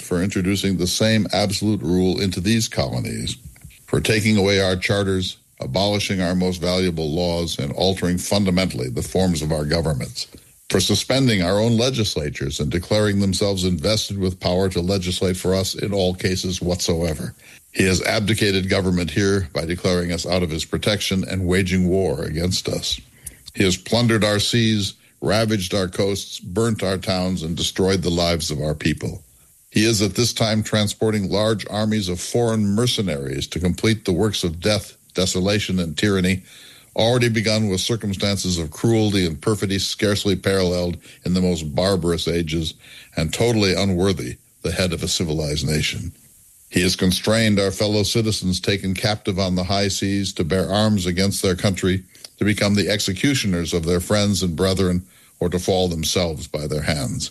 for introducing the same absolute rule into these colonies, for taking away our charters, abolishing our most valuable laws, and altering fundamentally the forms of our governments, for suspending our own legislatures and declaring themselves invested with power to legislate for us in all cases whatsoever. He has abdicated government here by declaring us out of his protection and waging war against us. He has plundered our seas, ravaged our coasts, burnt our towns, and destroyed the lives of our people. He is at this time transporting large armies of foreign mercenaries to complete the works of death, desolation, and tyranny, already begun with circumstances of cruelty and perfidy scarcely paralleled in the most barbarous ages, and totally unworthy the head of a civilized nation. He has constrained our fellow citizens taken captive on the high seas to bear arms against their country, to become the executioners of their friends and brethren, or to fall themselves by their hands.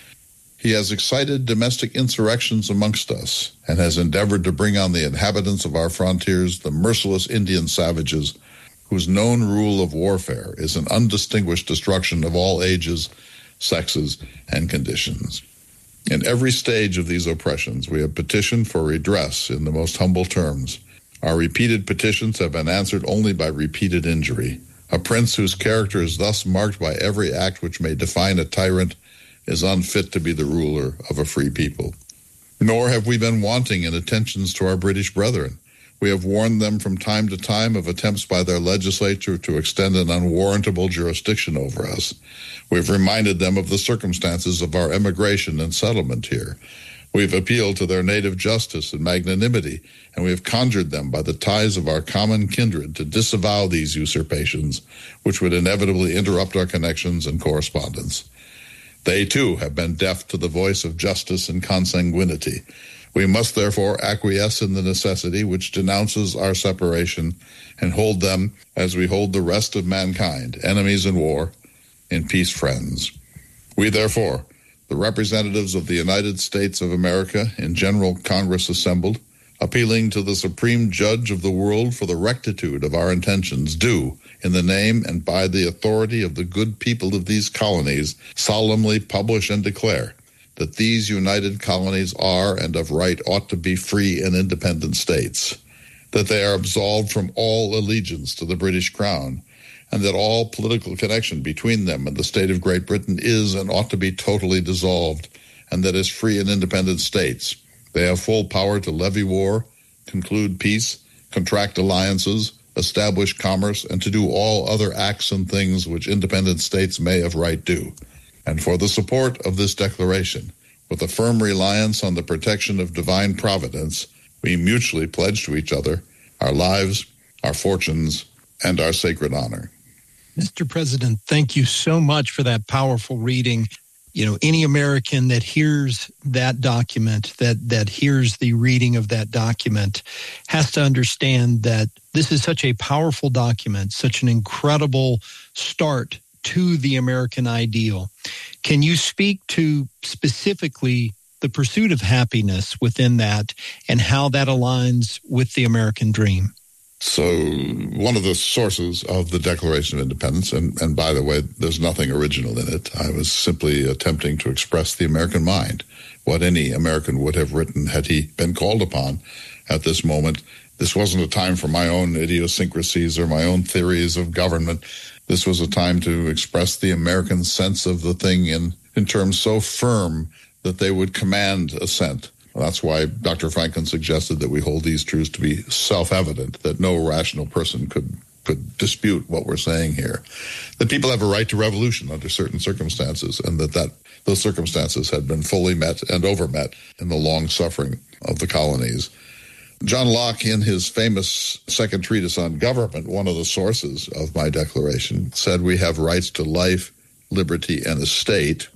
He has excited domestic insurrections amongst us, and has endeavored to bring on the inhabitants of our frontiers the merciless Indian savages, whose known rule of warfare is an undistinguished destruction of all ages, sexes, and conditions. In every stage of these oppressions, we have petitioned for redress in the most humble terms. Our repeated petitions have been answered only by repeated injury. A prince whose character is thus marked by every act which may define a tyrant is unfit to be the ruler of a free people. Nor have we been wanting in attentions to our British brethren. We have warned them from time to time of attempts by their legislature to extend an unwarrantable jurisdiction over us. We have reminded them of the circumstances of our emigration and settlement here. We have appealed to their native justice and magnanimity, and we have conjured them by the ties of our common kindred to disavow these usurpations, which would inevitably interrupt our connections and correspondence. They, too, have been deaf to the voice of justice and consanguinity. We must therefore acquiesce in the necessity which denounces our separation and hold them, as we hold the rest of mankind, enemies in war, in peace friends. We therefore, the representatives of the United States of America in General Congress assembled, appealing to the Supreme Judge of the world for the rectitude of our intentions, do, in the name and by the authority of the good people of these colonies, solemnly publish and declare that these united colonies are and of right ought to be free and independent states, that they are absolved from all allegiance to the British Crown, and that all political connection between them and the state of Great Britain is and ought to be totally dissolved, and that as free and independent states, they have full power to levy war, conclude peace, contract alliances, establish commerce, and to do all other acts and things which independent states may of right do. And for the support of this declaration, with a firm reliance on the protection of divine providence, we mutually pledge to each other our lives, our fortunes, and our sacred honor. Mr. President, thank you so much for that powerful reading. You know, any American that hears that document, that hears the reading of that document, has to understand that this is such a powerful document, such an incredible start to the American ideal. Can you speak to specifically the pursuit of happiness within that and how that aligns with the American dream? So one of the sources of the Declaration of Independence, and by the way, there's nothing original in it. I was simply attempting to express the American mind, what any American would have written had he been called upon at this moment. This wasn't a time for my own idiosyncrasies or my own theories of government. This was a time to express the American sense of the thing in terms so firm that they would command assent. That's why Dr. Franklin suggested that we hold these truths to be self-evident, that no rational person could dispute what we're saying here. That people have a right to revolution under certain circumstances, and that those circumstances had been fully met and overmet in the long suffering of the colonies. John Locke, in his famous second treatise on government, one of the sources of my declaration, said we have rights to life, liberty, and estate,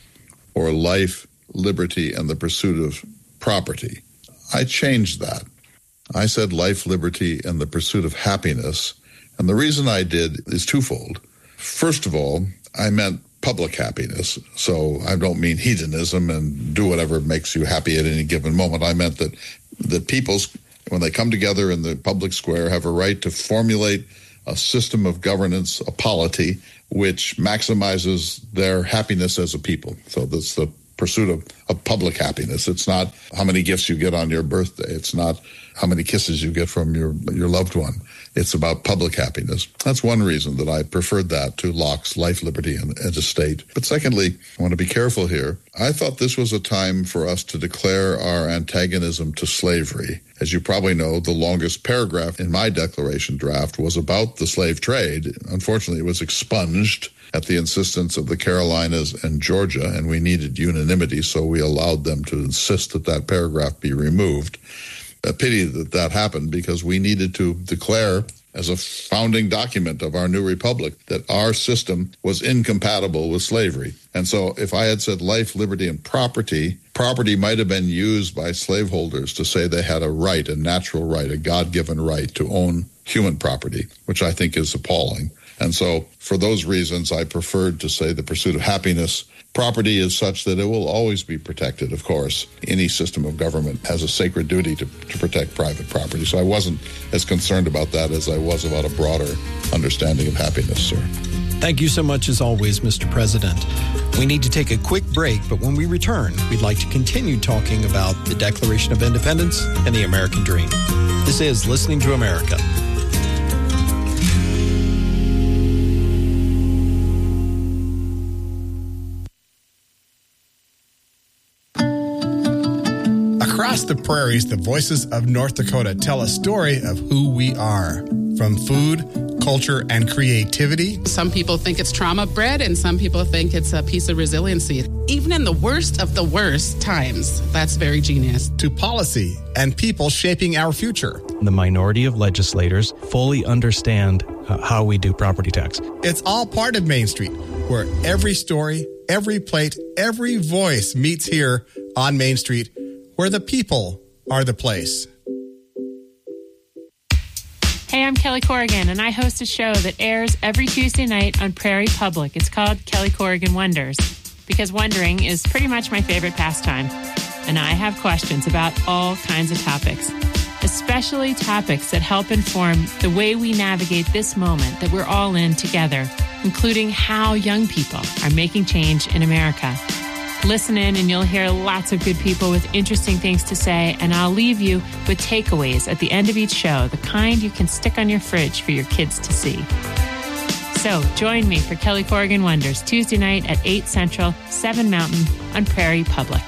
or life, liberty, and the pursuit of property. I changed that. I said life, liberty, and the pursuit of happiness. And the reason I did is twofold. First of all, I meant public happiness. So I don't mean hedonism and do whatever makes you happy at any given moment. I meant that peoples, when they come together in the public square, have a right to formulate a system of governance, a polity, which maximizes their happiness as a people. So that's the pursuit of public happiness. It's not how many gifts you get on your birthday. It's not how many kisses you get from your loved one. It's about public happiness. That's one reason that I preferred that to Locke's life, liberty, and estate. But secondly, I want to be careful here. I thought this was a time for us to declare our antagonism to slavery. As you probably know, the longest paragraph in my declaration draft was about the slave trade. Unfortunately, it was expunged at the insistence of the Carolinas and Georgia, and we needed unanimity, so we allowed them to insist that that paragraph be removed. A pity that that happened, because we needed to declare as a founding document of our new republic that our system was incompatible with slavery. And so if I had said life, liberty, and property might have been used by slaveholders to say they had a right, a natural right, a God-given right to own human property, which I think is appalling. And so for those reasons, I preferred to say the pursuit of happiness. Property is such that it will always be protected, of course. Any system of government has a sacred duty to protect private property. So I wasn't as concerned about that as I was about a broader understanding of happiness, sir. Thank you so much, as always, Mr. President. We need to take a quick break, but when we return, we'd like to continue talking about the Declaration of Independence and the American Dream. This is Listening to America. Across the prairies, the voices of North Dakota tell a story of who we are. From food, culture, and creativity. Some people think it's trauma bred, and some people think it's a piece of resiliency. Even in the worst of the worst times, that's very genius. To policy and people shaping our future. The minority of legislators fully understand how we do property tax. It's all part of Main Street, where every story, every plate, every voice meets here on Main Street, where the people are the place. Hey, I'm Kelly Corrigan, and I host a show that airs every Tuesday night on Prairie Public. It's called Kelly Corrigan Wonders, because wondering is pretty much my favorite pastime. And I have questions about all kinds of topics, especially topics that help inform the way we navigate this moment that we're all in together, including how young people are making change in America. Listen in and you'll hear lots of good people with interesting things to say, and I'll leave you with takeaways at the end of each show, the kind you can stick on your fridge for your kids to see. So join me for Kelly Corrigan Wonders, Tuesday night at 8 Central, 7 Mountain on Prairie Public.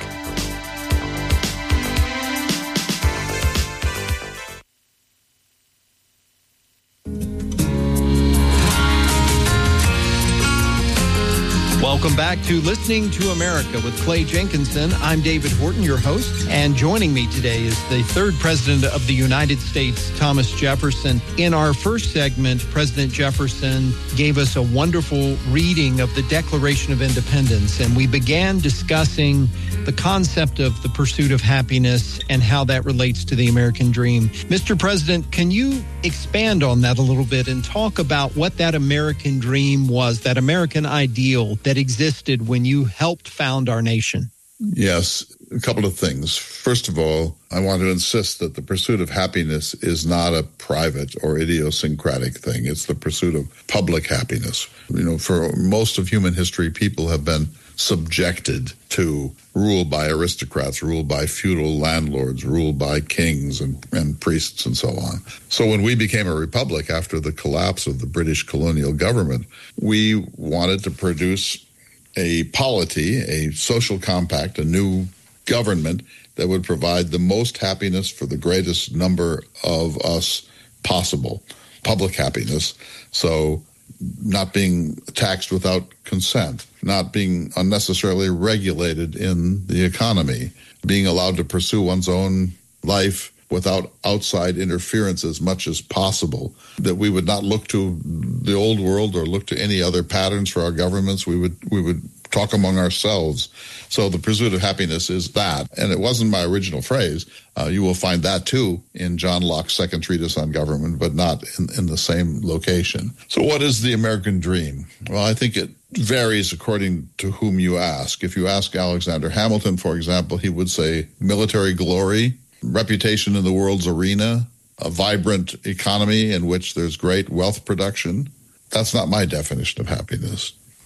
Welcome back to Listening to America with Clay Jenkinson. I'm David Horton, your host, and joining me today is the third president of the United States, Thomas Jefferson. In our first segment, President Jefferson gave us a wonderful reading of the Declaration of Independence, and we began discussing the concept of the pursuit of happiness and how that relates to the American dream. Mr. President, can you expand on that a little bit and talk about what that American dream was, that American ideal that existed when you helped found our nation? Yes, a couple of things. First of all, I want to insist that the pursuit of happiness is not a private or idiosyncratic thing. It's the pursuit of public happiness. You know, for most of human history, people have been subjected to rule by aristocrats, rule by feudal landlords, rule by kings and priests and so on. So when we became a republic after the collapse of the British colonial government, we wanted to produce a polity, a social compact, a new government that would provide the most happiness for the greatest number of us possible, public happiness. So not being taxed without consent, not being unnecessarily regulated in the economy, being allowed to pursue one's own life without outside interference as much as possible, that we would not look to the old world or look to any other patterns for our governments. We would talk among ourselves. So the pursuit of happiness is that. And it wasn't my original phrase. You will find that too in John Locke's second treatise on government, but not in the same location. So what is the American dream? Well, I think it varies according to whom you ask. If you ask Alexander Hamilton, for example, he would say military glory, reputation in the world's arena, a vibrant economy in which there's great wealth production. That's not my definition of happiness.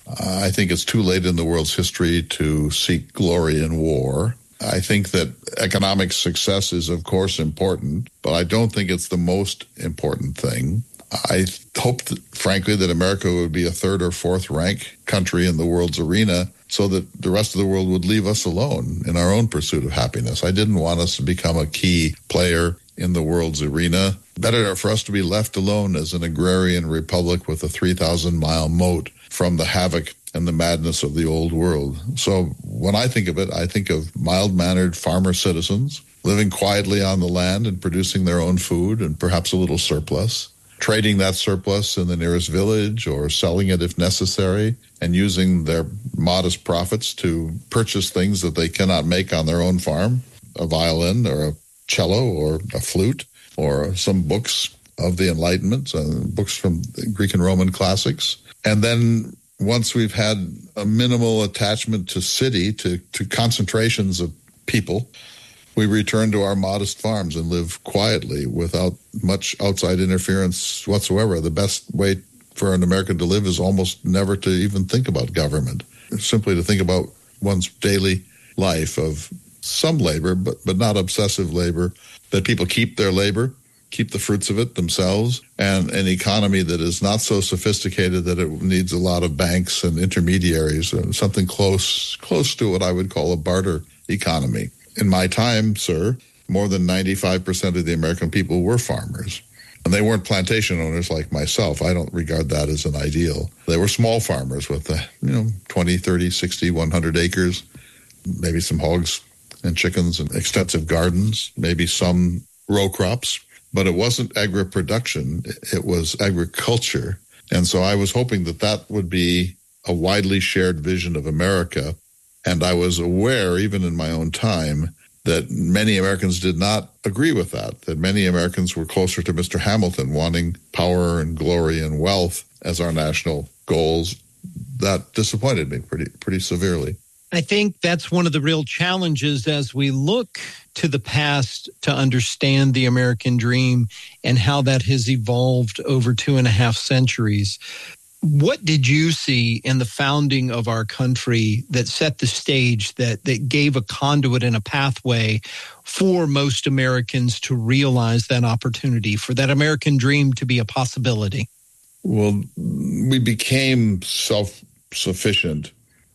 I think it's too late in the world's history to seek glory in war. I think that economic success is, of course, important, but I don't think it's the most important thing. I hope, frankly, that America would be a third or fourth rank country in the world's arena so that the rest of the world would leave us alone in our own pursuit of happiness. I didn't want us to become a key player in the world's arena. Better for us to be left alone as an agrarian republic with a 3,000-mile moat from the havoc and the madness of the old world. So when I think of it, I think of mild-mannered farmer citizens living quietly on the land and producing their own food and perhaps a little surplus, trading that surplus in the nearest village or selling it if necessary, and using their modest profits to purchase things that they cannot make on their own farm, a violin or a cello or a flute or some books of the Enlightenment, books from the Greek and Roman classics. And then once we've had a minimal attachment to city, to concentrations of people, we return to our modest farms and live quietly without much outside interference whatsoever. The best way for an American to live is almost never to even think about government, simply to think about one's daily life of some labor, but not obsessive labor, that people keep their labor, keep the fruits of it themselves, and an economy that is not so sophisticated that it needs a lot of banks and intermediaries, something close to what I would call a barter economy. In my time, sir, more than 95% of the American people were farmers. And they weren't plantation owners like myself. I don't regard that as an ideal. They were small farmers with 20, 30, 60, 100 acres, maybe some hogs and chickens and extensive gardens, maybe some row crops. But it wasn't agri-production, it was agriculture. And so I was hoping that that would be a widely shared vision of America. And I was aware, even in my own time, that many Americans did not agree with that many Americans were closer to Mr. Hamilton, wanting power and glory and wealth as our national goals. That disappointed me pretty severely. I think that's one of the real challenges as we look to the past to understand the American dream and how that has evolved over 2.5 centuries. What did you see in the founding of our country that set the stage, that gave a conduit and a pathway for most Americans to realize that opportunity, for that American dream to be a possibility? Well, we became self-sufficient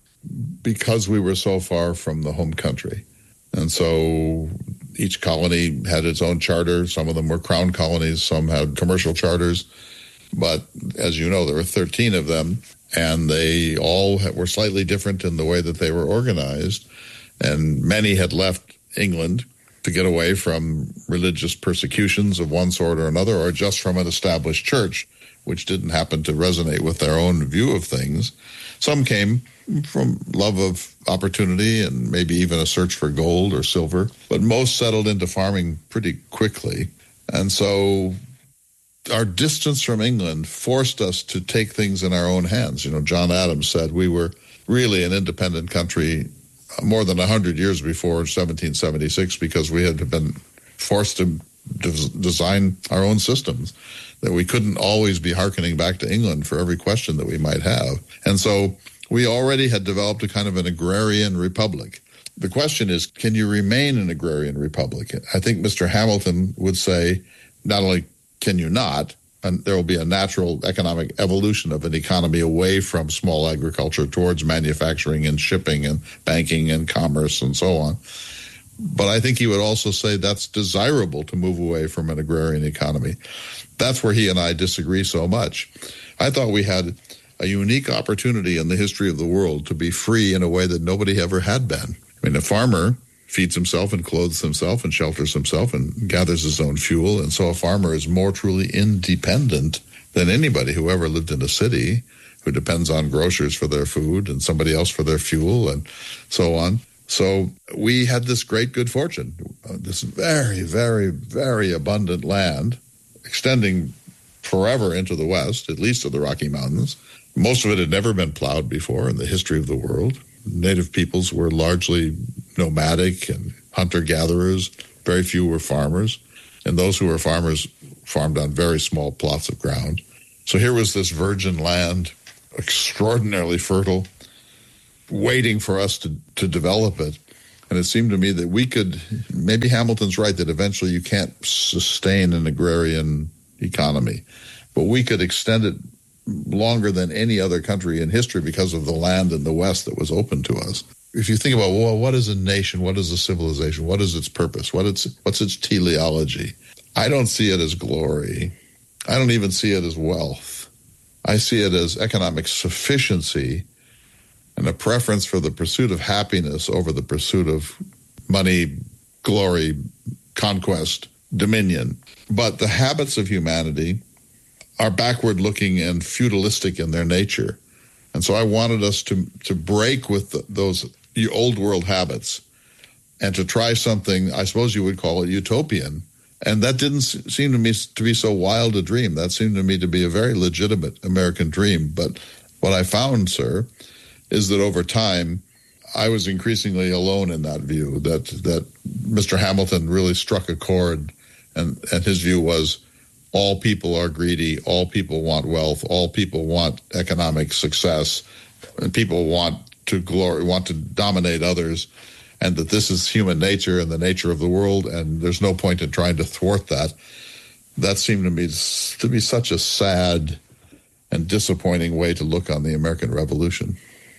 because we were so far from the home country. And so each colony had its own charter. Some of them were crown colonies. Some had commercial charters. But as you know, there were 13 of them, and they all were slightly different in the way that they were organized. And many had left England to get away from religious persecutions of one sort or another, or just from an established church, which didn't happen to resonate with their own view of things. Some came from love of opportunity and maybe even a search for gold or silver, but most settled into farming pretty quickly. And so our distance from England forced us to take things in our own hands. John Adams said we were really an independent country more than 100 years before 1776 because we had been forced to design our own systems, that we couldn't always be hearkening back to England for every question that we might have. And so we already had developed a kind of an agrarian republic. The question is, can you remain an agrarian republic? I think Mr. Hamilton would say, not only can you not, and there will be a natural economic evolution of an economy away from small agriculture towards manufacturing and shipping and banking and commerce and so on. But I think he would also say that's desirable to move away from an agrarian economy. That's where he and I disagree so much. I thought we had a unique opportunity in the history of the world to be free in a way that nobody ever had been. I mean, a farmer feeds himself and clothes himself and shelters himself and gathers his own fuel. And so a farmer is more truly independent than anybody who ever lived in a city, who depends on grocers for their food and somebody else for their fuel and so on. So we had this great good fortune, this very, very, very abundant land extending forever into the west, at least to the Rocky Mountains. Most of it had never been plowed before in the history of the world. Native peoples were largely nomadic and hunter-gatherers. Very few were farmers. And those who were farmers farmed on very small plots of ground. So here was this virgin land extraordinarily fertile, waiting for us to develop it. And it seemed to me that we could, maybe Hamilton's right, that eventually you can't sustain an agrarian economy, but we could extend it longer than any other country in history because of the land in the West that was open to us. If you think about, well, what is a nation? What is a civilization? What is its purpose? What's its teleology? I don't see it as glory. I don't even see it as wealth. I see it as economic sufficiency and a preference for the pursuit of happiness over the pursuit of money, glory, conquest, dominion. But the habits of humanity are backward-looking and feudalistic in their nature. And so I wanted us to break with those old world habits and to try something, I suppose you would call it utopian. And that didn't seem to me to be so wild a dream. That seemed to me to be a very legitimate American dream. But what I found, sir, is that over time, I was increasingly alone in that view, that Mr. Hamilton really struck a chord, and his view was all people are greedy, all people want wealth, all people want economic success, and people want to dominate others, and that this is human nature and the nature of the world, and there's no point in trying to thwart that. That seemed to me to be such a sad and disappointing way to look on the American Revolution.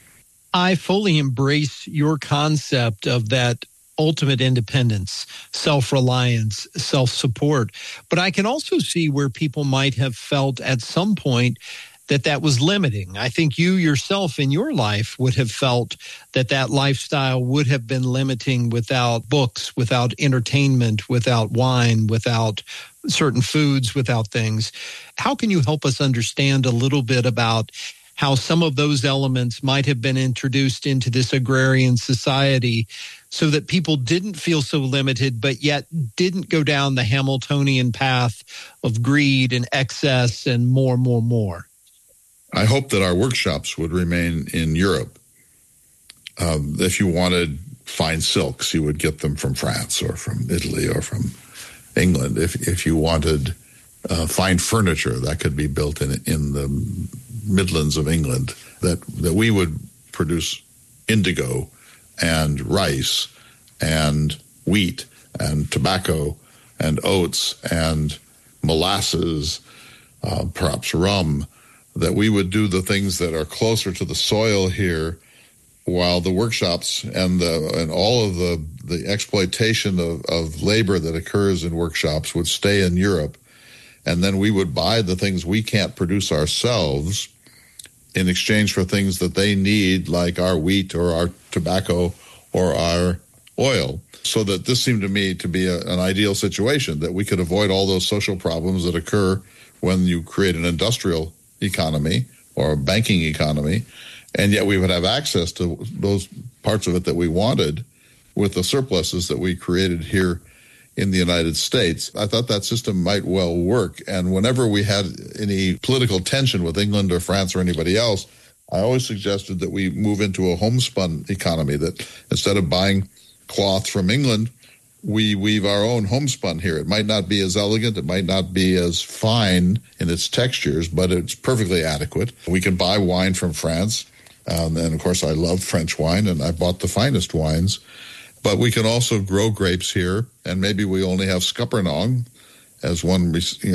I fully embrace your concept of that ultimate independence, self-reliance, self-support. But I can also see where people might have felt at some point that was limiting. I think you yourself in your life would have felt that lifestyle would have been limiting without books, without entertainment, without wine, without certain foods, without things. How can you help us understand a little bit about how some of those elements might have been introduced into this agrarian society so that people didn't feel so limited, but yet didn't go down the Hamiltonian path of greed and excess and more? I hope that our workshops would remain in Europe. If you wanted fine silks, you would get them from France or from Italy or from England. If you wanted fine furniture, that could be built in the Midlands of England, that we would produce indigo and rice and wheat and tobacco and oats and molasses, perhaps rum, that we would do the things that are closer to the soil here, while the workshops and all of the exploitation of labor that occurs in workshops would stay in Europe. And then we would buy the things we can't produce ourselves in exchange for things that they need, like our wheat or our tobacco or our oil. So that this seemed to me to be an ideal situation, that we could avoid all those social problems that occur when you create an industrial economy or a banking economy, and yet we would have access to those parts of it that we wanted with the surpluses that we created here in the United States. I thought that system might well work. And whenever we had any political tension with England or France or anybody else, I always suggested that we move into a homespun economy, that instead of buying cloth from England, we weave our own homespun here. It might not be as elegant, it might not be as fine in its textures, but it's perfectly adequate. We can buy wine from France. And of course, I love French wine, and I bought the finest wines. But we can also grow grapes here, and maybe we only have Scuppernong, as one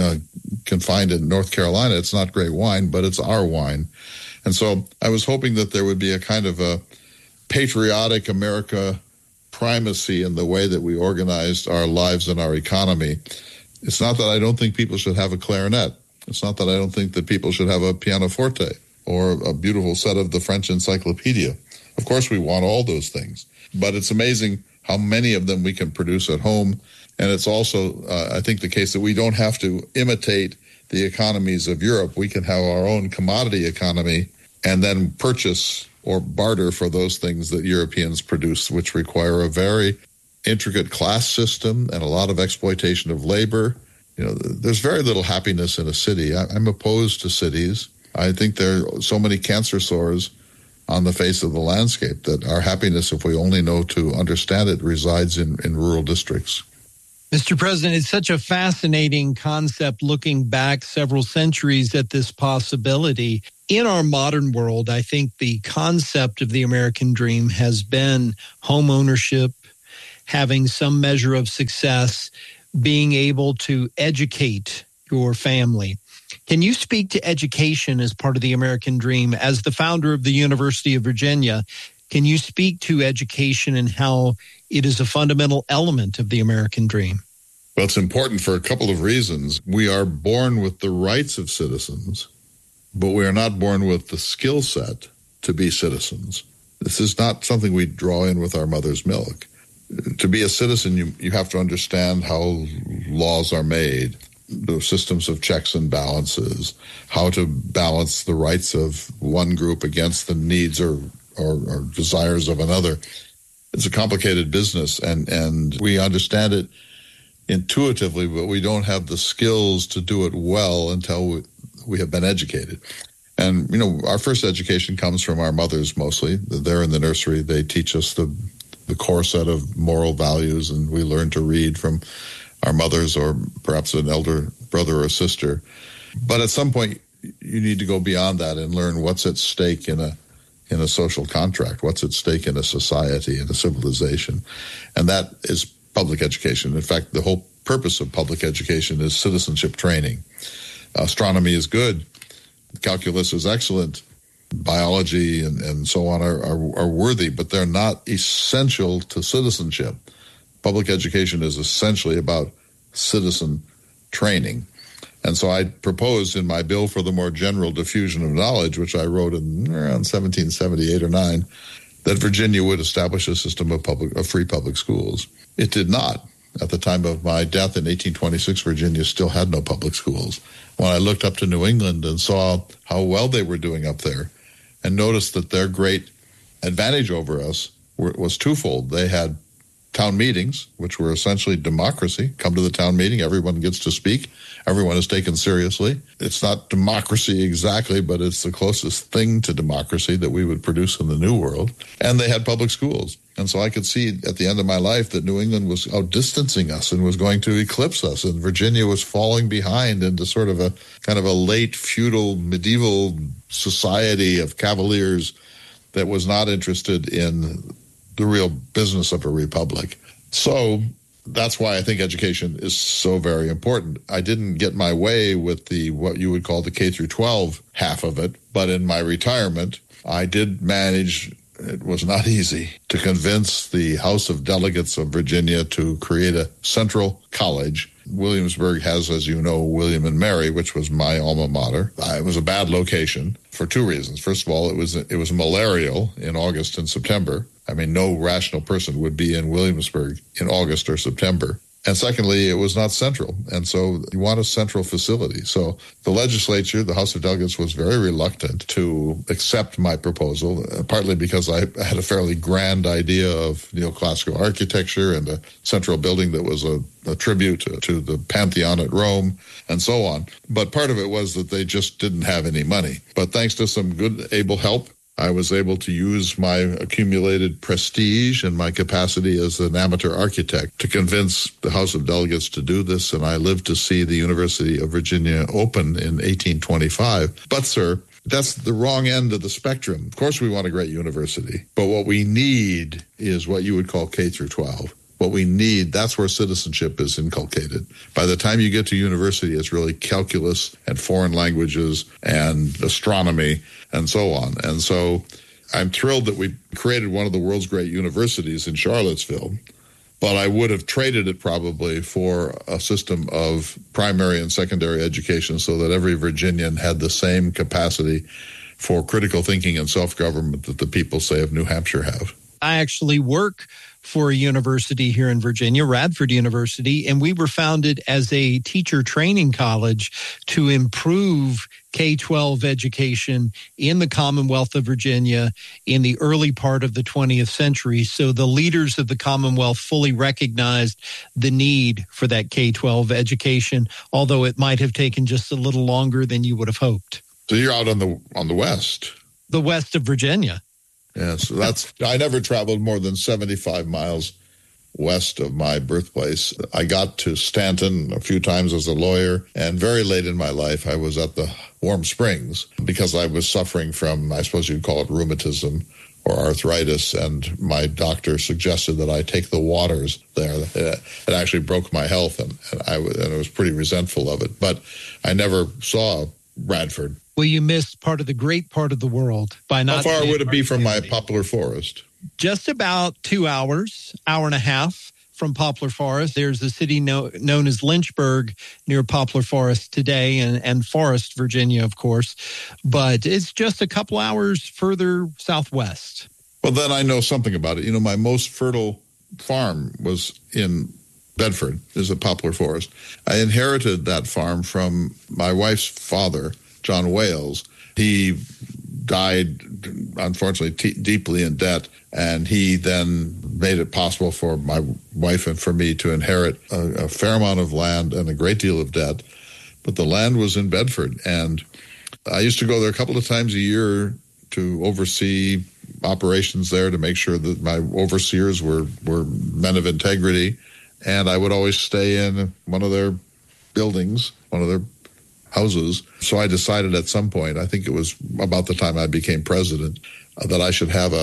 can find in North Carolina. It's not great wine, but it's our wine. And so I was hoping that there would be a kind of a patriotic America primacy in the way that we organized our lives and our economy. It's not that I don't think people should have a clarinet. It's not that I don't think that people should have a pianoforte or a beautiful set of the French encyclopedia. Of course, we want all those things. But it's amazing how many of them we can produce at home. And it's also, I think, the case that we don't have to imitate the economies of Europe. We can have our own commodity economy and then purchase or barter for those things that Europeans produce, which require a very intricate class system and a lot of exploitation of labor. There's very little happiness in a city. I'm opposed to cities. I think there are so many cancer sores on the face of the landscape that our happiness, if we only know to understand it, resides in rural districts. Mr. President, it's such a fascinating concept looking back several centuries at this possibility. In our modern world, I think the concept of the American dream has been home ownership, having some measure of success, being able to educate your family. Can you speak to education as part of the American dream? As the founder of the University of Virginia, can you speak to education and how it is a fundamental element of the American dream? Well, it's important for a couple of reasons. We are born with the rights of citizens, but we are not born with the skill set to be citizens. This is not something we draw in with our mother's milk. To be a citizen, you have to understand how laws are made, the systems of checks and balances, how to balance the rights of one group against the needs or desires of another. It's a complicated business, and we understand it intuitively, but we don't have the skills to do it well until we have been educated. And, our first education comes from our mothers mostly. They're in the nursery. They teach us the core set of moral values, and we learn to read from our mothers or perhaps an elder brother or sister. But at some point, you need to go beyond that and learn what's at stake in a social contract, what's at stake in a society, in a civilization. And that is public education. In fact, the whole purpose of public education is citizenship training. Astronomy is good. Calculus is excellent. Biology and so on are worthy, but they're not essential to citizenship. Public education is essentially about citizen training. And so I proposed in my bill for the more general diffusion of knowledge, which I wrote in around 1778 or 9, that Virginia would establish a system of free public schools. It did not. At the time of my death in 1826, Virginia still had no public schools. When I looked up to New England and saw how well they were doing up there and noticed that their great advantage over us was twofold. They had town meetings, which were essentially democracy. Come to the town meeting, everyone gets to speak. Everyone is taken seriously. It's not democracy exactly, but it's the closest thing to democracy that we would produce in the New World. And they had public schools. And so I could see at the end of my life that New England was outdistancing us and was going to eclipse us. And Virginia was falling behind into sort of a kind of a late feudal medieval society of cavaliers that was not interested in the real business of a republic. So that's why I think education is so very important. I didn't get my way with what you would call the K through 12 half of it, but in my retirement, I did manage. It was not easy to convince the House of Delegates of Virginia to create a central college. Williamsburg has, as you know, William and Mary, which was my alma mater. It was a bad location for two reasons. First of all, it was malarial in August and September. I mean, no rational person would be in Williamsburg in August or September. And secondly, it was not central. And so you want a central facility. So the legislature, the House of Delegates, was very reluctant to accept my proposal, partly because I had a fairly grand idea of neoclassical architecture and a central building that was a tribute to the Pantheon at Rome and so on. But part of it was that they just didn't have any money. But thanks to some good, able help, I was able to use my accumulated prestige and my capacity as an amateur architect to convince the House of Delegates to do this, and I lived to see the University of Virginia open in 1825. But, sir, that's the wrong end of the spectrum. Of course we want a great university, but what we need is what you would call K through 12. What we need, that's where citizenship is inculcated. By the time you get to university, it's really calculus and foreign languages and astronomy and so on. And so I'm thrilled that we created one of the world's great universities in Charlottesville, but I would have traded it probably for a system of primary and secondary education so that every Virginian had the same capacity for critical thinking and self-government that the people, say, of New Hampshire have. I actually work for a university here in Virginia, Radford University, and we were founded as a teacher training college to improve K-12 education in the Commonwealth of Virginia in the early part of the 20th century. So the leaders of the Commonwealth fully recognized the need for that K-12 education, although it might have taken just a little longer than you would have hoped. So you're out on the west. The west of Virginia. Yeah, so I never traveled more than 75 miles west of my birthplace. I got to Stanton a few times as a lawyer, and very late in my life, I was at the Warm Springs because I was suffering from, I suppose you'd call it rheumatism or arthritis, and my doctor suggested that I take the waters there. It actually broke my health, and I was pretty resentful of it. But I never saw Radford. Well, you missed part of the great part of the world by not. How far would it be from my poplar forest? Just about 2 hours, hour and a half from Poplar Forest. There's a city known as Lynchburg near Poplar Forest today, and Forest, Virginia, of course. But it's just a couple hours further southwest. Well, then I know something about it. You know, my most fertile farm was in Bedford, is a Poplar Forest. I inherited that farm from my wife's father, John Wales. He died, unfortunately, deeply in debt, and he then made it possible for my wife and for me to inherit a fair amount of land and a great deal of debt. But the land was in Bedford, and I used to go there a couple of times a year to oversee operations there, to make sure that my overseers were men of integrity, and I would always stay in one of their buildings, one of their houses. So I decided at some point, I think it was about the time I became president, that I should have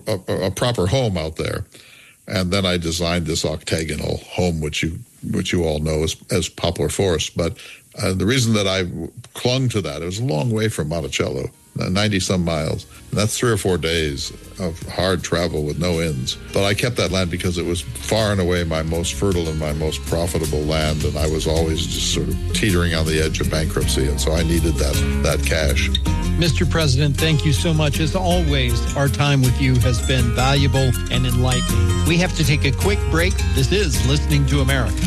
a proper home out there. And then I designed this octagonal home, which you all know as Poplar Forest. But the reason that I clung to that, it was a long way from Monticello, 90-some miles. And that's 3 or 4 days of hard travel with no inns. But I kept that land because it was far and away my most fertile and my most profitable land, and I was always just sort of teetering on the edge of bankruptcy, and so I needed that cash. Mr. President, thank you so much. As always, our time with you has been valuable and enlightening. We have to take a quick break. This is Listening to America.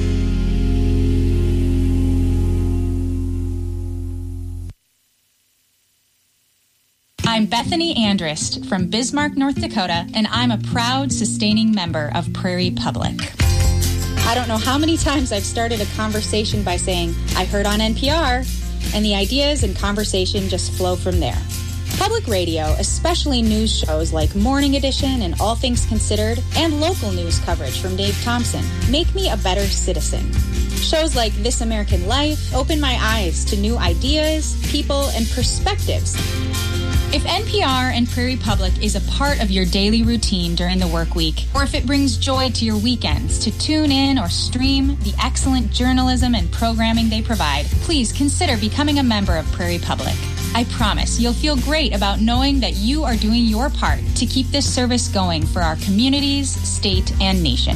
I'm Bethany Andrist from Bismarck, North Dakota, and I'm a proud sustaining member of Prairie Public. I don't know how many times I've started a conversation by saying, I heard on NPR, and the ideas and conversation just flow from there. Public radio, especially news shows like Morning Edition and All Things Considered, and local news coverage from Dave Thompson, make me a better citizen. Shows like This American Life open my eyes to new ideas, people, and perspectives. If NPR and Prairie Public is a part of your daily routine during the work week, or if it brings joy to your weekends to tune in or stream the excellent journalism and programming they provide, please consider becoming a member of Prairie Public. I promise you'll feel great about knowing that you are doing your part to keep this service going for our communities, state, and nation.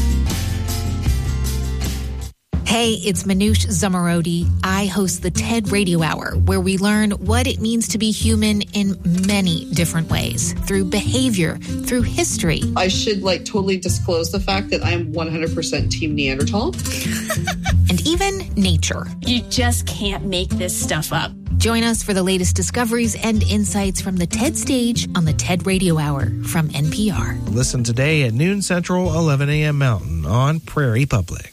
Hey, it's Manoush Zomorodi. I host the TED Radio Hour, where we learn what it means to be human in many different ways, through behavior, through history. I should totally disclose the fact that I'm 100% Team Neanderthal. And even nature. You just can't make this stuff up. Join us for the latest discoveries and insights from the TED stage on the TED Radio Hour from NPR. Listen today at noon Central, 11 a.m. Mountain on Prairie Public.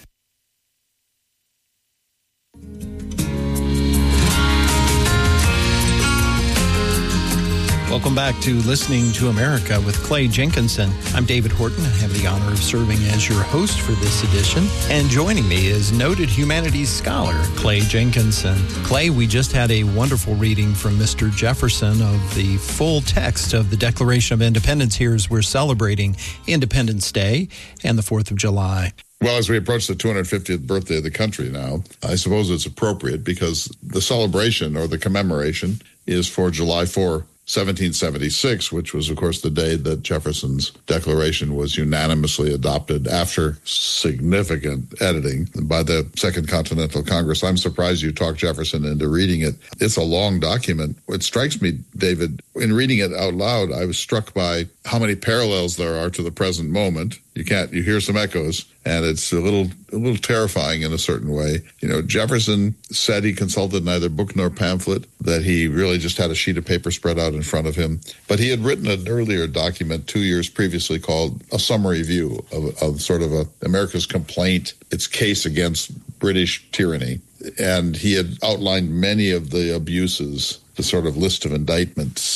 Welcome back to Listening to America with Clay Jenkinson. I'm David Horton. I have the honor of serving as your host for this edition. And joining me is noted humanities scholar Clay Jenkinson. Clay, we just had a wonderful reading from Mr. Jefferson of the full text of the Declaration of Independence here as we're celebrating Independence Day and the 4th of July. Well, as we approach the 250th birthday of the country now, I suppose it's appropriate because the celebration or the commemoration is for July 4, 1776, which was, of course, the day that Jefferson's Declaration was unanimously adopted after significant editing by the Second Continental Congress. I'm surprised you talked Jefferson into reading it. It's a long document. It strikes me, David, in reading it out loud, I was struck by how many parallels there are to the present moment. You hear some echoes, and it's a little terrifying in a certain way. You know, Jefferson said he consulted neither book nor pamphlet, that he really just had a sheet of paper spread out in front of him. But he had written an earlier document 2 years previously called A Summary View of sort of America's complaint, its case against British tyranny. And he had outlined many of the abuses, the sort of list of indictments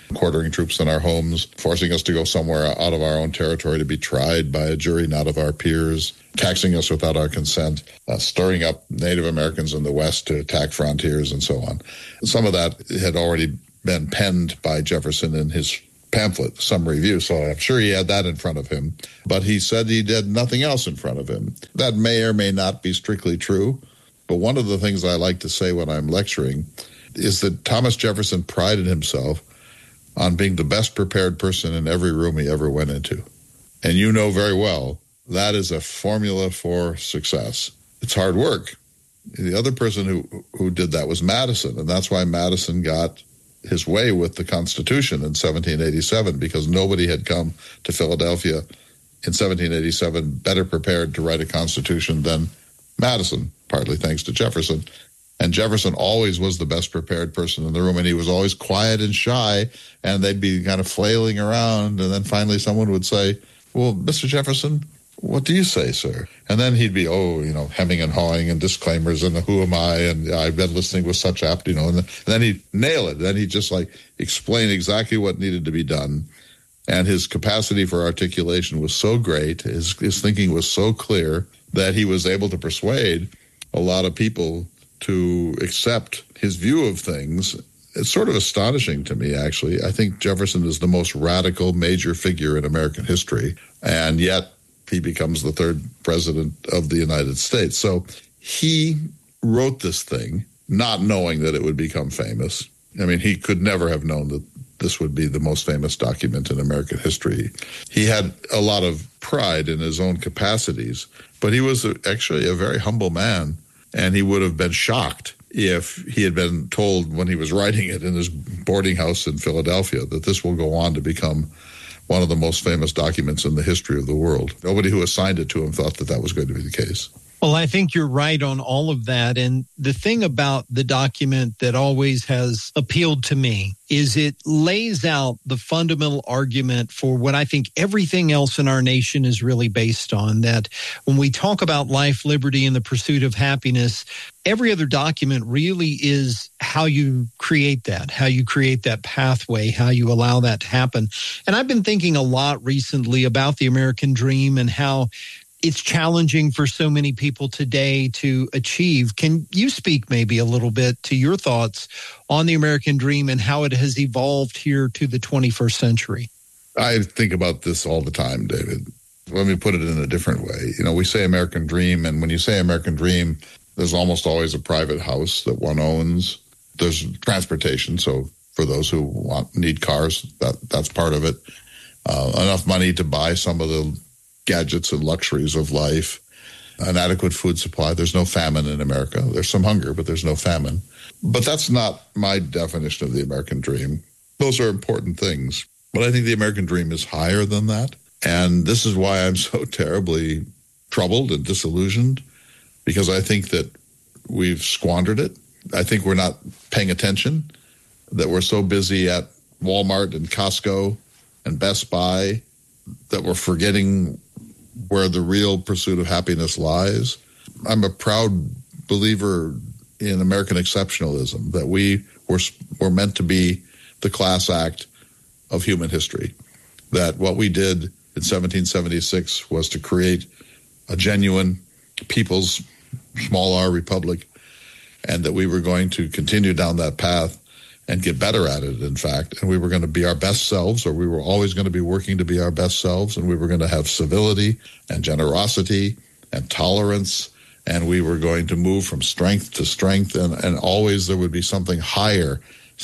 quartering troops in our homes, forcing us to go somewhere out of our own territory to be tried by a jury not of our peers, taxing us without our consent, stirring up Native Americans in the West to attack frontiers, and so on. Some of that had already been penned by Jefferson in his pamphlet, Summary View, so I'm sure he had that in front of him. But he said he did nothing else in front of him. That may or may not be strictly true, but one of the things I like to say when I'm lecturing is that Thomas Jefferson prided himself on being the best prepared person in every room he ever went into. And you know very well, that is a formula for success. It's hard work. The other person who did that was Madison, and that's why Madison got his way with the Constitution in 1787, because nobody had come to Philadelphia in 1787 better prepared to write a Constitution than Madison, partly thanks to Jefferson. And Jefferson always was the best prepared person in the room, and he was always quiet and shy, and they'd be kind of flailing around, and then finally someone would say, well, Mr. Jefferson, what do you say, sir? And then he'd be, hemming and hawing and disclaimers and who am I? And I've been listening with such apt, and then he'd nail it. Then he'd just explain exactly what needed to be done. And his capacity for articulation was so great, his thinking was so clear that he was able to persuade a lot of people to accept his view of things. It's sort of astonishing to me, actually. I think Jefferson is the most radical major figure in American history, and yet he becomes the third president of the United States. So he wrote this thing not knowing that it would become famous. I mean, he could never have known that this would be the most famous document in American history. He had a lot of pride in his own capacities, but he was actually a very humble man, and he would have been shocked if he had been told when he was writing it in his boarding house in Philadelphia that this will go on to become one of the most famous documents in the history of the world. Nobody who assigned it to him thought that that was going to be the case. Well, I think you're right on all of that. And the thing about the document that always has appealed to me is it lays out the fundamental argument for what I think everything else in our nation is really based on, that when we talk about life, liberty, and the pursuit of happiness, every other document really is how you create that pathway, how you allow that to happen. And I've been thinking a lot recently about the American dream and how it's challenging for so many people today to achieve. Can you speak maybe a little bit to your thoughts on the American dream and how it has evolved here to the 21st century? I think about this all the time, David. Let me put it in a different way. We say American dream, and when you say American dream, there's almost always a private house that one owns. There's transportation, so for those who need cars, that's part of it. Enough money to buy some of the gadgets and luxuries of life, an adequate food supply. There's no famine in America. There's some hunger, but there's no famine. But that's not my definition of the American dream. Those are important things. But I think the American dream is higher than that. And this is why I'm so terribly troubled and disillusioned, because I think that we've squandered it. I think we're not paying attention, that we're so busy at Walmart and Costco and Best Buy that we're forgetting where the real pursuit of happiness lies. I'm a proud believer in American exceptionalism, that we were meant to be the class act of human history, that what we did in 1776 was to create a genuine people's small r republic, and that we were going to continue down that path and get better at it, in fact. And we were going to be our best selves, or we were always going to be working to be our best selves, and we were going to have civility and generosity and tolerance, and we were going to move from strength to strength, and always there would be something higher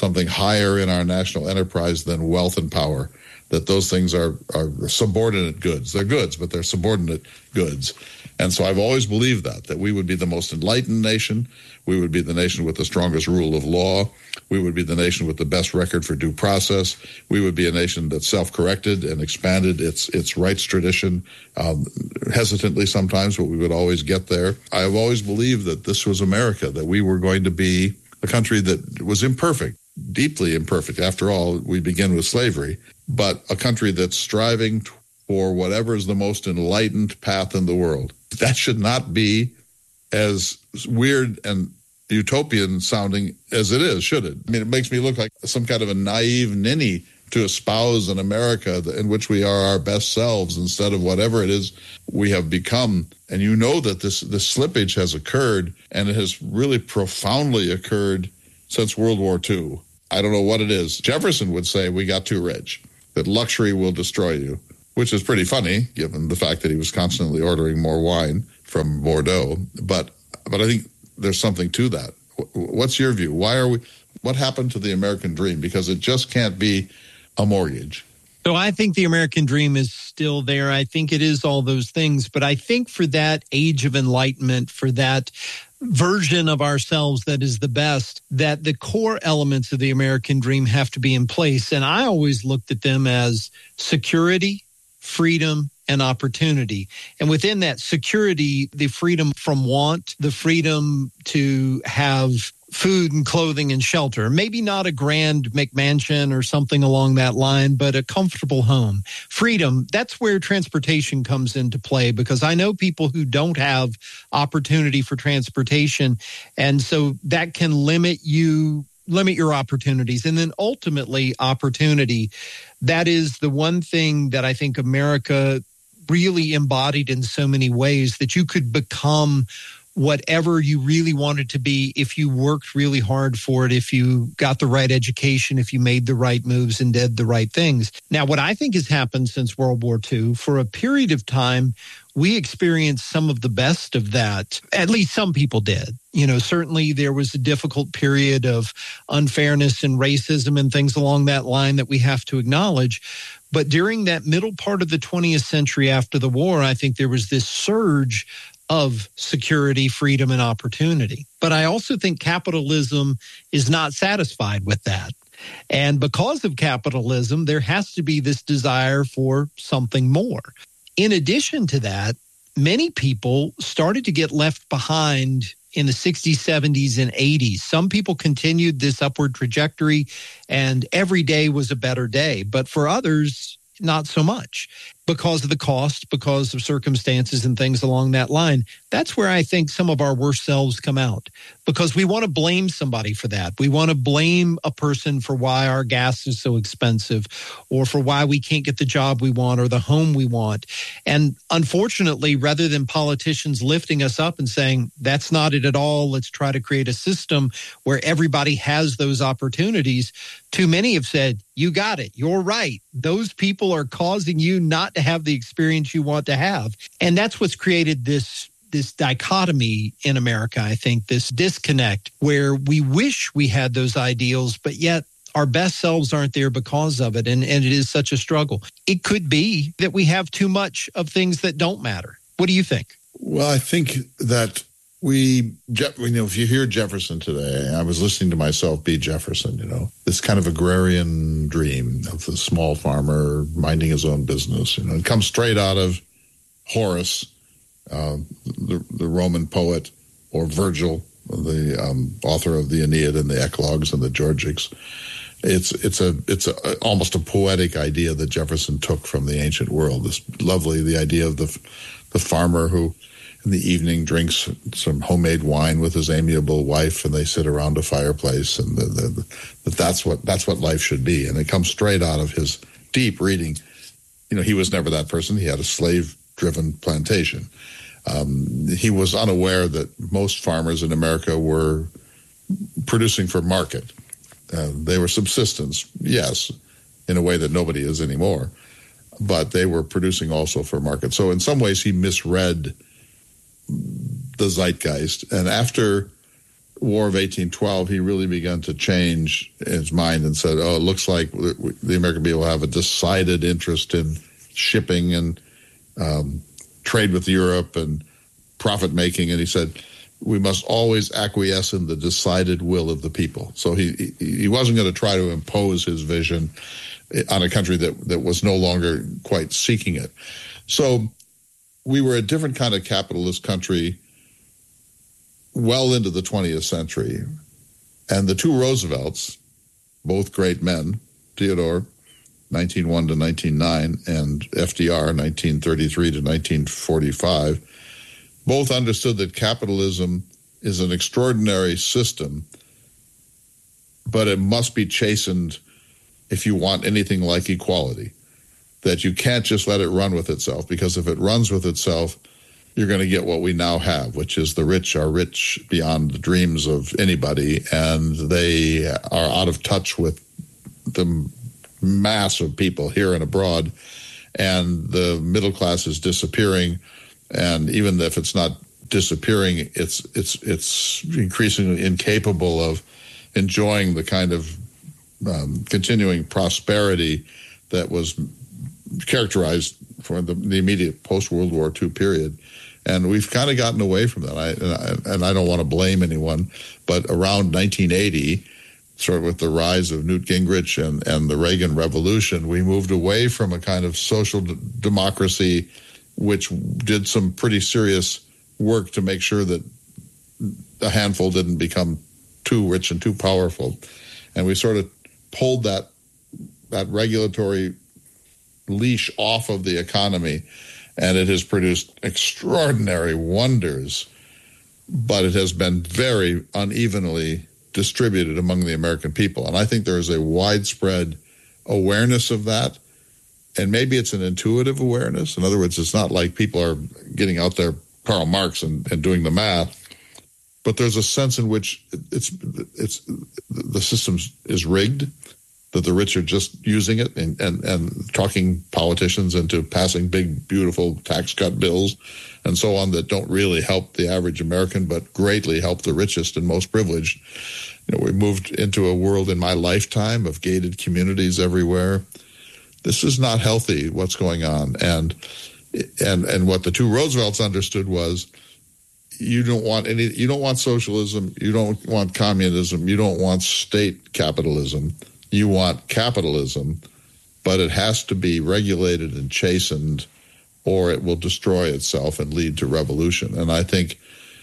in our national enterprise than wealth and power, that those things are subordinate goods. They're goods, but they're subordinate goods. And so I've always believed that we would be the most enlightened nation. We would be the nation with the strongest rule of law. We would be the nation with the best record for due process. We would be a nation that self-corrected and expanded its rights tradition, hesitantly sometimes, but we would always get there. I've always believed that this was America, that we were going to be a country that was imperfect, deeply imperfect. After all, we begin with slavery, but a country that's striving for whatever is the most enlightened path in the world. That should not be as weird and utopian sounding as it is, should it? I mean, it makes me look like some kind of a naive ninny to espouse an America in which we are our best selves instead of whatever it is we have become. And you know that this slippage has occurred, and it has really profoundly occurred since World War II. I don't know what it is. Jefferson would say we got too rich, that luxury will destroy you, which is pretty funny given the fact that he was constantly ordering more wine from Bordeaux. But I think there's something to that. What's your view? What happened to the American dream? Because it just can't be a mortgage. So I think the American dream is still there. I think it is all those things. But I think for that age of enlightenment, for that version of ourselves that is the best, that the core elements of the American dream have to be in place. And I always looked at them as security, freedom, and opportunity. And within that security, the freedom from want, the freedom to have food and clothing and shelter. Maybe not a grand McMansion or something along that line, but a comfortable home. Freedom, that's where transportation comes into play, because I know people who don't have opportunity for transportation. And so that can limit your opportunities. And then ultimately opportunity. That is the one thing that I think America really embodied in so many ways, that you could become whatever you really wanted to be if you worked really hard for it, if you got the right education, if you made the right moves and did the right things. Now, what I think has happened since World War II, for a period of time, we experienced some of the best of that. At least some people did. Certainly there was a difficult period of unfairness and racism and things along that line that we have to acknowledge. But during that middle part of the 20th century after the war, I think there was this surge of security, freedom, and opportunity. But I also think capitalism is not satisfied with that. And because of capitalism, there has to be this desire for something more. In addition to that, many people started to get left behind in the 60s, 70s, and 80s. Some people continued this upward trajectory, and every day was a better day. But for others, not so much, because of the cost, because of circumstances and things along that line. That's where I think some of our worst selves come out, because we want to blame somebody for that. We want to blame a person for why our gas is so expensive, or for why we can't get the job we want or the home we want. And unfortunately, rather than politicians lifting us up and saying, that's not it at all, let's try to create a system where everybody has those opportunities, too many have said, you got it, you're right. Those people are causing you not to have the experience you want to have. And that's what's created this dichotomy in America, I think, this disconnect where we wish we had those ideals, but yet our best selves aren't there because of it. And it is such a struggle. It could be that we have too much of things that don't matter. What do you think? Well, I think that if you hear Jefferson today, I was listening to myself be Jefferson, this kind of agrarian dream of the small farmer minding his own business, it comes straight out of Horace, the Roman poet, or Virgil, the author of the Aeneid and the Eclogues and the Georgics. It's almost a poetic idea that Jefferson took from the ancient world. The idea of the farmer who in the evening drinks some homemade wine with his amiable wife, and they sit around a fireplace, and that's what life should be. And it comes straight out of his deep reading. He was never that person. He had a slave-driven plantation. He was unaware that most farmers in America were producing for market. They were subsistence, yes, in a way that nobody is anymore, but they were producing also for market. So in some ways he misread the zeitgeist. And after War of 1812, he really began to change his mind and said, it looks like the American people have a decided interest in shipping and trade with Europe and profit making. And he said, we must always acquiesce in the decided will of the people. So he wasn't going to try to impose his vision on a country that was no longer quite seeking it. So we were a different kind of capitalist country well into the 20th century. And the two Roosevelts, both great men, Theodore, 1901 to 1909, and FDR, 1933 to 1945, both understood that capitalism is an extraordinary system, but it must be chastened if you want anything like equality, that you can't just let it run with itself, because if it runs with itself, you're going to get what we now have, which is the rich are rich beyond the dreams of anybody, and they are out of touch with the mass of people here and abroad, and the middle class is disappearing. And even if it's not disappearing, it's increasingly incapable of enjoying the kind of continuing prosperity that was characterized for the immediate post-World War II period. And we've kind of gotten away from that. I don't want to blame anyone, but around 1980, sort of with the rise of Newt Gingrich and the Reagan Revolution, we moved away from a kind of social democracy, which did some pretty serious work to make sure that a handful didn't become too rich and too powerful. And we sort of pulled that regulatory leash off of the economy, and it has produced extraordinary wonders, but it has been very unevenly distributed among the American people. And I think there is a widespread awareness of that, and maybe it's an intuitive awareness. In other words, it's not like people are getting out there Karl Marx and doing the math, but there's a sense in which it's the system is rigged, that the rich are just using it and talking politicians into passing big, beautiful tax cut bills and so on that don't really help the average American, but greatly help the richest and most privileged. You know, we moved into a world in my lifetime of gated communities everywhere. This is not healthy, what's going on. And what the two Roosevelts understood was, you don't want socialism, you don't want communism, you don't want state capitalism. You want capitalism, but it has to be regulated and chastened, or it will destroy itself and lead to revolution. And I think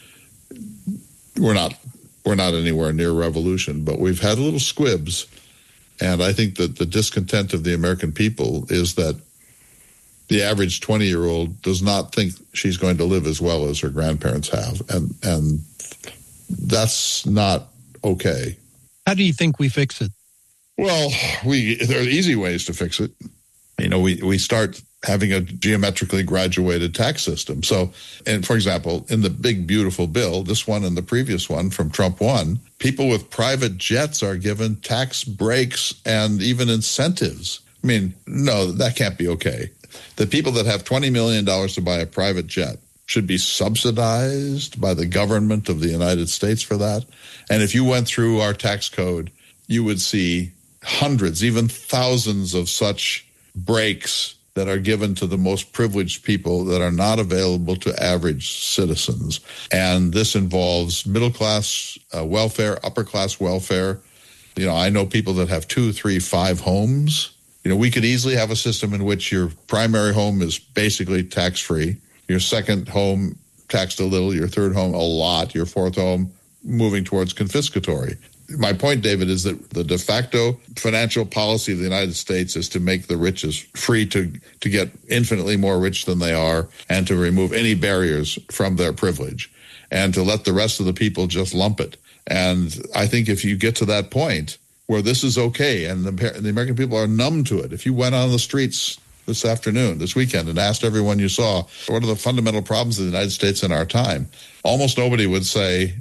we're not anywhere near revolution, but we've had little squibs. And I think that the discontent of the American people is that the average 20-year-old does not think she's going to live as well as her grandparents have. And that's not okay. How do you think we fix it? Well, there are easy ways to fix it. You know, we start having a geometrically graduated tax system. So, and for example, in the big, beautiful bill, this one and the previous one from Trump 1, people with private jets are given tax breaks and even incentives. I mean, no, that can't be okay. The people that have $20 million to buy a private jet should be subsidized by the government of the United States for that. And if you went through our tax code, you would see hundreds, even thousands of such breaks that are given to the most privileged people that are not available to average citizens. And this involves middle-class welfare, upper-class welfare. You know, I know people that have 2, 3, 5 homes. You know, we could easily have a system in which your primary home is basically tax-free, your second home taxed a little, your third home a lot, your fourth home moving towards confiscatory. My point, David, is that the de facto financial policy of the United States is to make the richest free to get infinitely more rich than they are, and to remove any barriers from their privilege, and to let the rest of the people just lump it. And I think if you get to that point where this is okay, and the American people are numb to it, if you went on the streets this weekend, and asked everyone you saw, what are the fundamental problems of the United States in our time, almost nobody would say,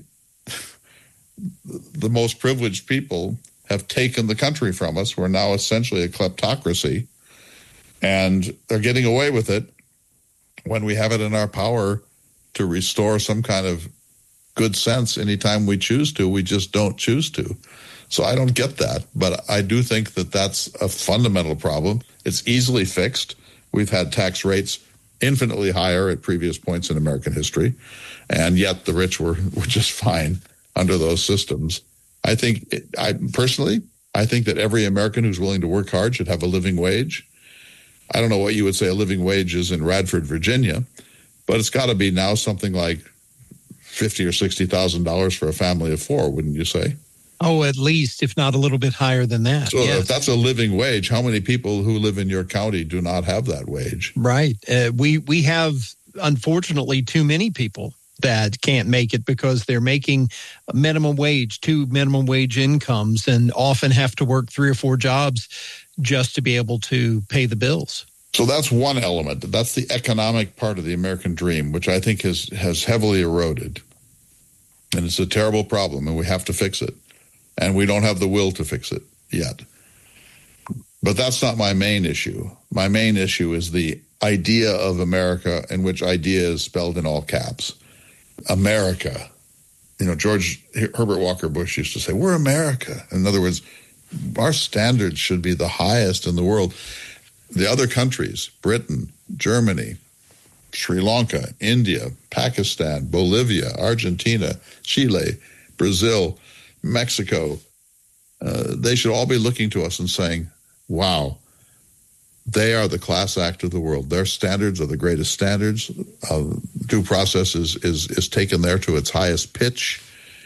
the most privileged people have taken the country from us. We're now essentially a kleptocracy, and they're getting away with it when we have it in our power to restore some kind of good sense anytime we choose to. We just don't choose to. So I don't get that, but I do think that that's a fundamental problem. It's easily fixed. We've had tax rates infinitely higher at previous points in American history, and yet the rich were just fine under those systems. I think that every American who's willing to work hard should have a living wage. I don't know what you would say a living wage is in Radford, Virginia, but it's got to be now something like $50,000 or $60,000 for a family of 4, wouldn't you say? Oh, at least, if not a little bit higher than that. So if that's a living wage, how many people who live in your county do not have that wage? Right. We have, unfortunately, too many people that can't make it because they're making minimum wage, 2 minimum wage incomes, and often have to work 3 or 4 jobs just to be able to pay the bills. So that's one element. That's the economic part of the American dream, which I think has heavily eroded. And it's a terrible problem, and we have to fix it. And we don't have the will to fix it yet. But that's not my main issue. My main issue is the idea of America, in which idea is spelled in all caps. America. George Herbert Walker Bush used to say, we're America. In other words, our standards should be the highest in the world. The other countries, Britain, Germany, Sri Lanka, India, Pakistan, Bolivia, Argentina, Chile, Brazil, Mexico, they should all be looking to us and saying, wow, they are the class act of the world. Their standards are the greatest standards. Due process is taken there to its highest pitch.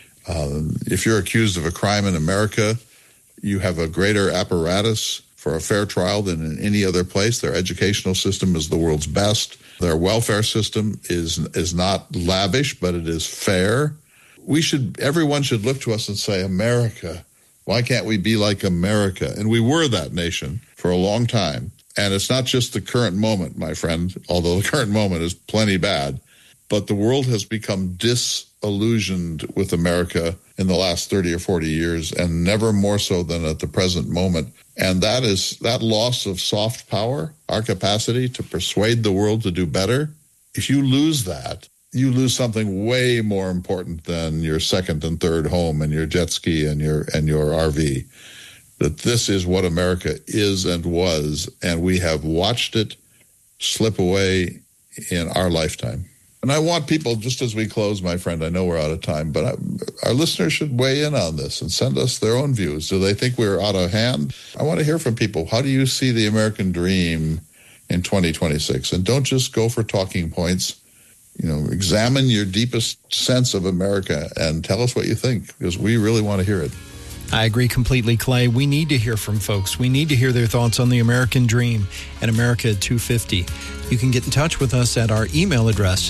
If you're accused of a crime in America, you have a greater apparatus for a fair trial than in any other place. Their educational system is the world's best. Their welfare system is not lavish, but it is fair. Everyone should look to us and say, America, why can't we be like America? And we were that nation for a long time. And it's not just the current moment, my friend, although the current moment is plenty bad, but the world has become disillusioned with America in the last 30 or 40 years, and never more so than at the present moment. And that loss of soft power, our capacity to persuade the world to do better. If you lose that, you lose something way more important than your second and third home and your jet ski and your RV. That this is what America is and was, and we have watched it slip away in our lifetime. And I want people, just as we close, my friend, I know we're out of time, but our listeners should weigh in on this and send us their own views. Do they think we're out of hand? I want to hear from people. How do you see the American dream in 2026? And don't just go for talking points. Examine your deepest sense of America and tell us what you think, because we really want to hear it. I agree completely, Clay. We need to hear from folks. We need to hear their thoughts on the American dream and America at 250. You can get in touch with us at our email address,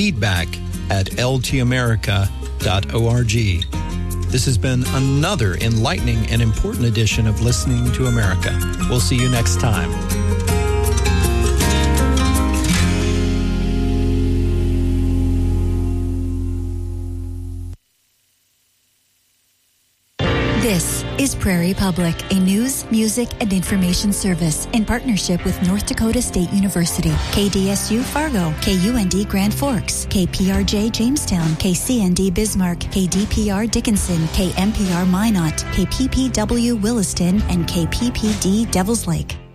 feedback@ltamerica.org. This has been another enlightening and important edition of Listening to America. We'll see you next time. This is Prairie Public, a news, music, and information service in partnership with North Dakota State University, KDSU Fargo, KUND Grand Forks, KPRJ Jamestown, KCND Bismarck, KDPR Dickinson, KMPR Minot, KPPW Williston, and KPPD Devils Lake.